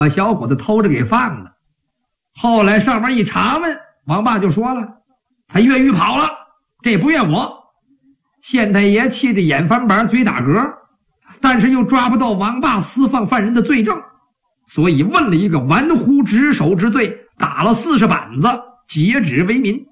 把小伙子偷着给放了。后来上面一查问，王霸就说了，他越狱跑了，这不怨我。县太爷气得眼翻白嘴打嗝，但是又抓不到王霸私放犯人的罪证，所以问了一个玩忽职守之罪，打了40板子，截止为民。